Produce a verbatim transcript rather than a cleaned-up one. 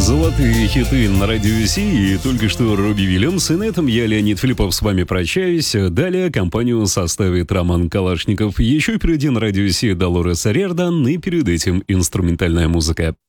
Золотые хиты на радио Си, и только что Робби Уильямс. И на этом я, Леонид Филиппов, с вами прощаюсь. Далее компанию составит Роман Калашников. Еще впереди на радио Си Долорес Риордан, и перед этим инструментальная музыка.